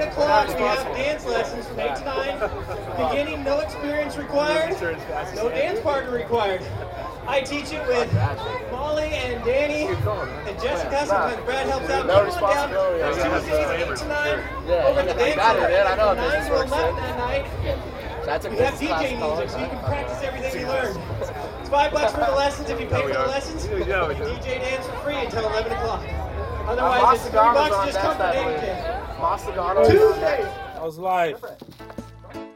8 o'clock, we have dance lessons from 8 to 9. Beginning, no experience required, no dance partner required. I teach it with Molly and Danny and Jessica. Sometimes Brad helps out. Come on down. Tuesdays, 8 to 9. Over at the dance center. I know 9 to 11 that night. That's a We have DJ music, so you can practice everything you learned. It's $5 for the lessons. If you pay for the lessons, you can DJ dance for free until 11 o'clock. Otherwise, it's $3. Just come for Tuesday. That was live.